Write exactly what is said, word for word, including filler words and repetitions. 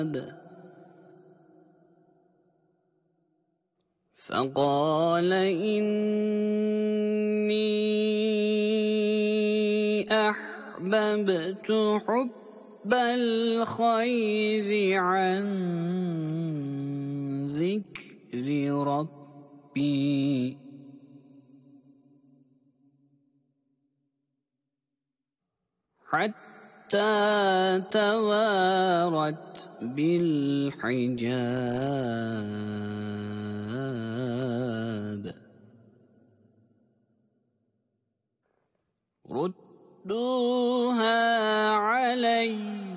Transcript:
فقال إني أحببت حب الخير عن ذكر ربي حتى توارت بالحجاب ردوها علي